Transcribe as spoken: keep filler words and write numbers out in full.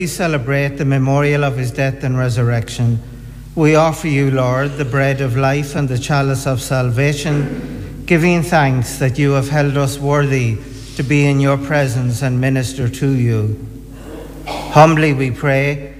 We celebrate the memorial of his death and resurrection. We offer you, Lord, the bread of life and the chalice of salvation, giving thanks that you have held us worthy to be in your presence and minister to you. Humbly we pray